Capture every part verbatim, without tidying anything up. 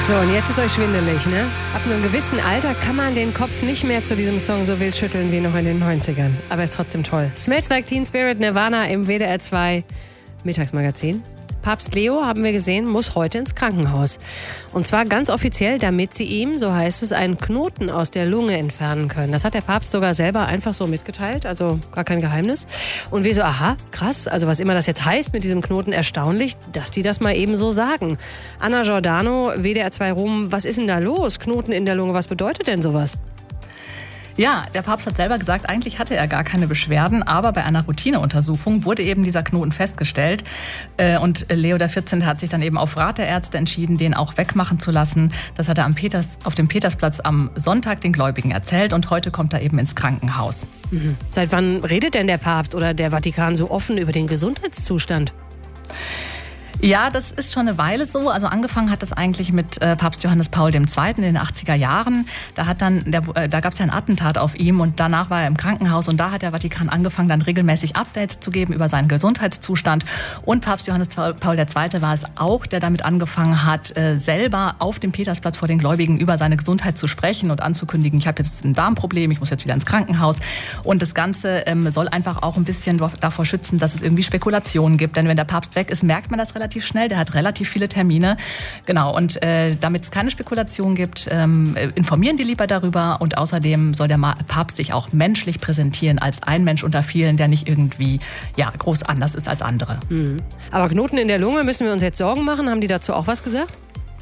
So, und jetzt ist euch schwindelig, ne? Ab einem gewissen Alter kann man den Kopf nicht mehr zu diesem Song so wild schütteln wie noch in den neunzigern. Aber ist trotzdem toll. Smells Like Teen Spirit, Nirvana im W D R zwei Mittagsmagazin. Papst Leo, haben wir gesehen, muss heute ins Krankenhaus. Und zwar ganz offiziell, damit sie ihm, so heißt es, einen Knoten aus der Lunge entfernen können. Das hat der Papst sogar selber einfach so mitgeteilt, also gar kein Geheimnis. Und wir so, aha, krass, also was immer das jetzt heißt mit diesem Knoten, erstaunlich, dass die das mal eben so sagen. Anna Giordano, W D R zwei Rom, was ist denn da los? Knoten in der Lunge, was bedeutet denn sowas? Ja, der Papst hat selber gesagt, eigentlich hatte er gar keine Beschwerden, aber bei einer Routineuntersuchung wurde eben dieser Knoten festgestellt. Und Leo der vierzehnte hat sich dann eben auf Rat der Ärzte entschieden, den auch wegmachen zu lassen. Das hat er am Peters, auf dem Petersplatz am Sonntag den Gläubigen erzählt und heute kommt er eben ins Krankenhaus. Mhm. Seit wann redet denn der Papst oder der Vatikan so offen über den Gesundheitszustand? Ja, das ist schon eine Weile so. Also angefangen hat das eigentlich mit äh, Papst Johannes Paul der Zweite. in den achtziger Jahren. Da, hat dann der, äh, da gab es ja ein Attentat auf ihm und danach war er im Krankenhaus. Und da hat der Vatikan angefangen, dann regelmäßig Updates zu geben über seinen Gesundheitszustand. Und Papst Johannes Paul der Zweite war es auch, der damit angefangen hat, äh, selber auf dem Petersplatz vor den Gläubigen über seine Gesundheit zu sprechen und anzukündigen, ich habe jetzt ein Darmproblem, ich muss jetzt wieder ins Krankenhaus. Und das Ganze ähm, soll einfach auch ein bisschen davor schützen, dass es irgendwie Spekulationen gibt. Denn wenn der Papst weg ist, merkt man das relativ relativ schnell, der hat relativ viele Termine. Genau, und äh, damit es keine Spekulation gibt, ähm, informieren die lieber darüber und außerdem soll der Papst sich auch menschlich präsentieren als ein Mensch unter vielen, der nicht irgendwie ja, groß anders ist als andere. Mhm. Aber Knoten in der Lunge, müssen wir uns jetzt Sorgen machen? Haben die dazu auch was gesagt?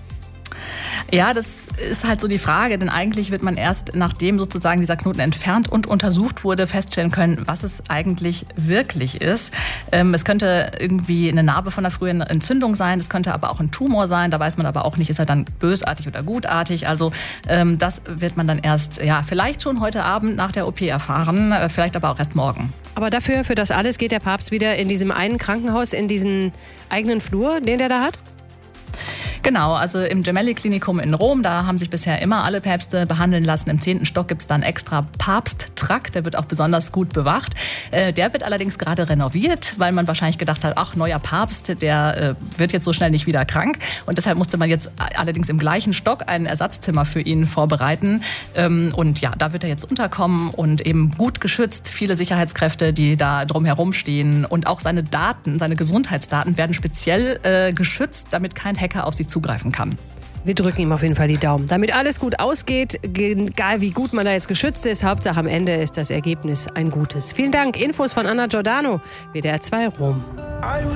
Ja, das ist halt so die Frage, denn eigentlich wird man erst, nachdem sozusagen dieser Knoten entfernt und untersucht wurde, feststellen können, was es eigentlich wirklich ist. Ähm, es könnte irgendwie eine Narbe von einer früheren Entzündung sein, es könnte aber auch ein Tumor sein, da weiß man aber auch nicht, ist er dann bösartig oder gutartig. Also ähm, das wird man dann erst, ja, vielleicht schon heute Abend nach der O P erfahren, äh, vielleicht aber auch erst morgen. Aber dafür, für das alles geht der Papst wieder in diesem einen Krankenhaus, in diesen eigenen Flur, den der da hat? Genau, also im Gemelli-Klinikum in Rom, da haben sich bisher immer alle Päpste behandeln lassen. Im zehnten Stock gibt es dann extra Papsttrakt, der wird auch besonders gut bewacht. Äh, der wird allerdings gerade renoviert, weil man wahrscheinlich gedacht hat, ach, neuer Papst, der äh, wird jetzt so schnell nicht wieder krank. Und deshalb musste man jetzt allerdings im gleichen Stock ein Ersatzzimmer für ihn vorbereiten. Ähm, und ja, da wird er jetzt unterkommen und eben gut geschützt. Viele Sicherheitskräfte, die da drumherum stehen. Und auch seine Daten, seine Gesundheitsdaten werden speziell äh, geschützt, damit kein Hacker auf sie zugreifen kann. Wir drücken ihm auf jeden Fall die Daumen. Damit alles gut ausgeht, egal wie gut man da jetzt geschützt ist, Hauptsache am Ende ist das Ergebnis ein gutes. Vielen Dank. Infos von Anna Giordano, W D R zwei Rom.